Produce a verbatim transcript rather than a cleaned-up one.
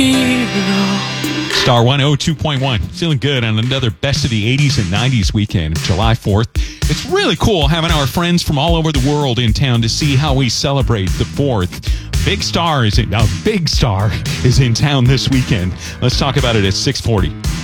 hero. Star one oh two point one. Feeling good on another Best of the eighties and nineties weekend, July fourth. It's really cool having our friends from all over the world in town to see how we celebrate the fourth. Big Star is in, a Big Star is in town this weekend. Let's talk about it at six forty.